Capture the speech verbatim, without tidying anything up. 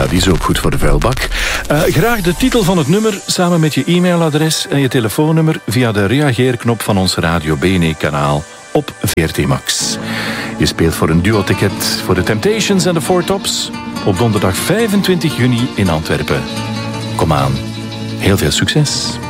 Ja, die is ook goed voor de vuilbak. Uh, graag de titel van het nummer samen met je e-mailadres en je telefoonnummer via de reageerknop van ons Radio B N E-kanaal op V R T Max. Je speelt voor een duo-ticket voor de Temptations en de Four Tops op donderdag vijfentwintig juni in Antwerpen. Kom aan, heel veel succes.